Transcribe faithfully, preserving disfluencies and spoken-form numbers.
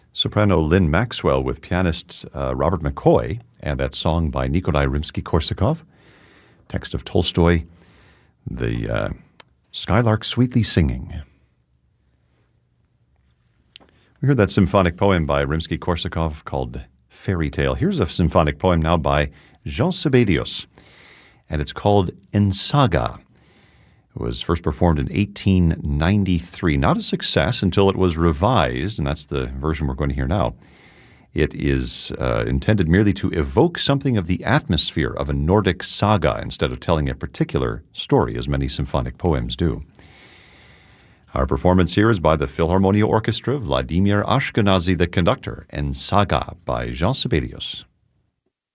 Soprano Lynn Maxwell with pianist uh, Robert McCoy, and that song by Nikolai Rimsky-Korsakov. Text of Tolstoy, the uh, skylark sweetly singing. We heard that symphonic poem by Rimsky-Korsakov called Fairy Tale. Here's a symphonic poem now by Jean Sibelius, and it's called En Saga. It was first performed in eighteen ninety-three. Not a success until it was revised, and that's the version we're going to hear now. It is uh, intended merely to evoke something of the atmosphere of a Nordic saga instead of telling a particular story, as many symphonic poems do. Our performance here is by the Philharmonia Orchestra, Vladimir Ashkenazy the conductor, En Saga by Jean Sibelius.